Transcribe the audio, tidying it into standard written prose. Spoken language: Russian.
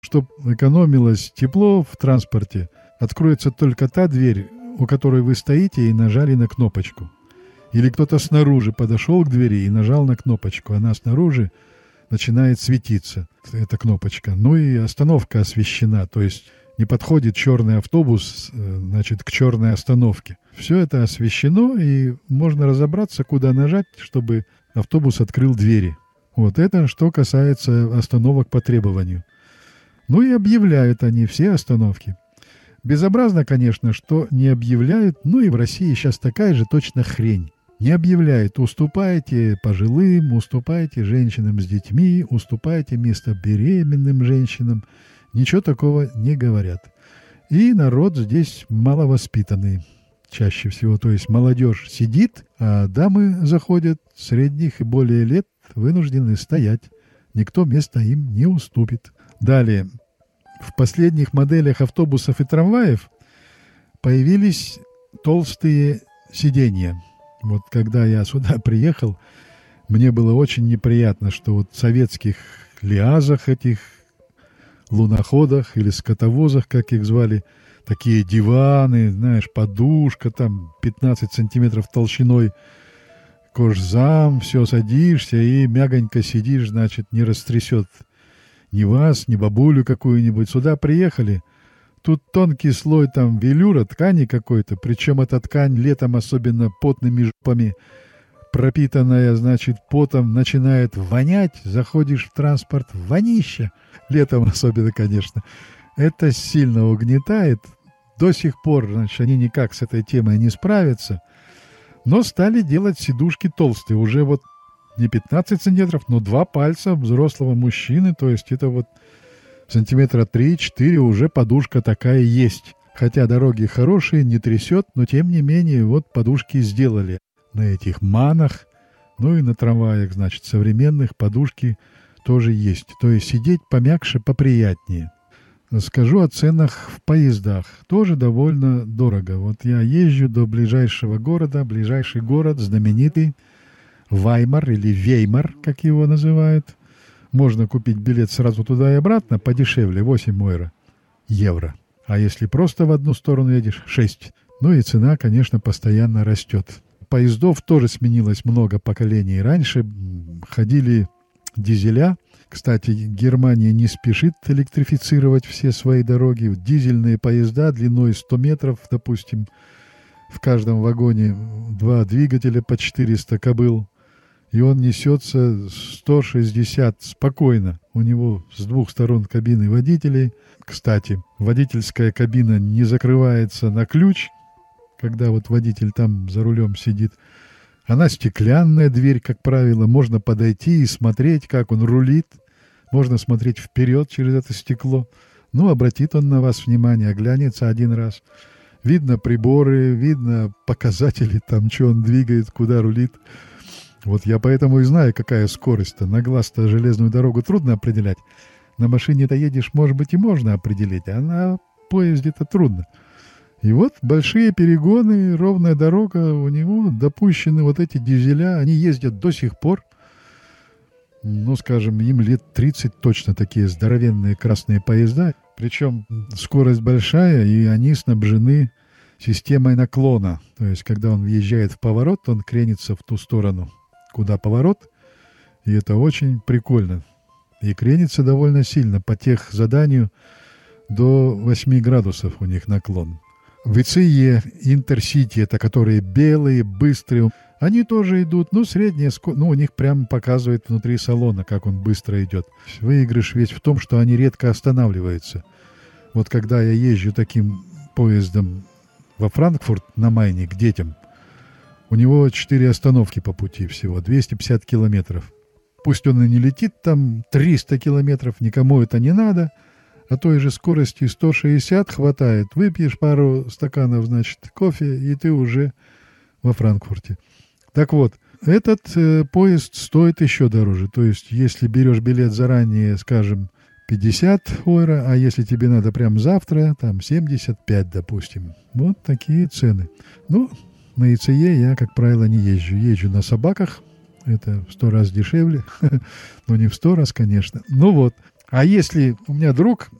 Чтобы экономилось тепло в транспорте, откроется только та дверь, у которой вы стоите и нажали на кнопочку. Или кто-то снаружи подошел к двери и нажал на кнопочку. Она снаружи начинает светиться, эта кнопочка. Ну и остановка освещена, то есть не подходит черный автобус, значит, к черной остановке. Все это освещено, и можно разобраться, куда нажать, чтобы автобус открыл двери. Вот это что касается остановок по требованию. Ну и объявляют они все остановки. Безобразно, конечно, что не объявляют, ну и в России сейчас такая же точно хрень. Не объявляют, уступайте пожилым, уступайте женщинам с детьми, уступайте место беременным женщинам. Ничего такого не говорят. И народ здесь маловоспитанный чаще всего. То есть молодежь сидит, а дамы заходят средних и более лет, вынуждены стоять. Никто места им не уступит. Далее. В последних моделях автобусов и трамваев появились толстые сиденья. Вот когда я сюда приехал, мне было очень неприятно, что вот в советских лиазах этих, луноходах или скотовозах, как их звали, такие диваны, знаешь, подушка там 15 сантиметров толщиной, кожзам, все, садишься и мягонько сидишь, значит, не растрясет ни вас, ни бабулю какую-нибудь. Сюда приехали, тут тонкий слой там велюра, ткани какой-то, причем эта ткань летом особенно потными жопами пропитанная, значит, потом начинает вонять, заходишь в транспорт, вонища, летом особенно, конечно. Это сильно угнетает. До сих пор, значит, они никак с этой темой не справятся, но стали делать сидушки толстые, уже вот не 15 сантиметров, но 2 пальца взрослого мужчины, то есть это вот сантиметра 3-4 уже подушка такая есть. Хотя дороги хорошие, не трясет, но тем не менее вот подушки сделали на этих манах, ну и на трамваях, значит, современных подушки тоже есть. То есть сидеть помягче, поприятнее. Скажу о ценах в поездах. Тоже довольно дорого. Вот я езжу до ближайшего города, ближайший город знаменитый Ваймар или Веймар, как его называют. Можно купить билет сразу туда и обратно подешевле, 8 евро. А если просто в одну сторону едешь, 6. Ну и цена, конечно, постоянно растет. Поездов тоже сменилось много поколений. Раньше ходили дизеля. Кстати, Германия не спешит электрифицировать все свои дороги. Дизельные поезда длиной 100 метров, допустим, в каждом вагоне 2 двигателя по 400 кобыл. И он несется 160 спокойно. У него с 2 сторон кабины водителей. Кстати, водительская кабина не закрывается на ключ, когда вот водитель там за рулем сидит. Она стеклянная дверь, как правило. Можно подойти и смотреть, как он рулит. Можно смотреть вперед через это стекло. Ну, обратит он на вас внимание, оглянется один раз. Видно приборы, видно показатели, там, что он двигает, куда рулит. Вот я поэтому и знаю, какая скорость-то. На глаз-то железную дорогу трудно определять. На машине-то едешь, может быть, и можно определить, а на поезде-то трудно. И вот большие перегоны, ровная дорога, у него допущены вот эти дизеля, они ездят до сих пор. Ну, скажем, им лет 30 точно, такие здоровенные красные поезда. Причем скорость большая, и они снабжены системой наклона. То есть, когда он въезжает в поворот, он кренится в ту сторону, куда поворот. И это очень прикольно. И кренится довольно сильно. По техзаданию до 8 градусов у них наклон. ВЦЕ, Интерсити, это которые белые, быстрые, они тоже идут, ну, средняя скорость, ну, у них прямо показывает внутри салона, как он быстро идет. Выигрыш весь в том, что они редко останавливаются. Вот когда я езжу таким поездом во Франкфурт на Майне к детям, у него 4 остановки по пути всего, 250 километров. Пусть он и не летит там 300 километров, никому это не надо, а той же скорости 160 хватает. Выпьешь пару стаканов, значит, кофе, и ты уже во Франкфурте. Так вот, этот поезд стоит еще дороже. То есть, если берешь билет заранее, скажем, 50 евро, а если тебе надо прям завтра, там 75, допустим. Вот такие цены. Ну, на ИЦЕ я, как правило, не езжу. Езжу на собаках. Это в 100 раз дешевле. Но не в 100 раз, конечно. Ну вот. А если у меня друг